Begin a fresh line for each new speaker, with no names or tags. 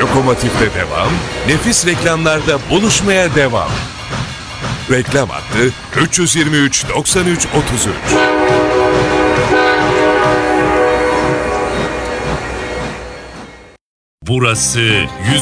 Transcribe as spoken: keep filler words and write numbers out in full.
Lokomotif'te devam, nefis reklamlarda buluşmaya devam. Reklam hattı üç yüz yirmi üç doksan üç otuz üç.
Burası yüz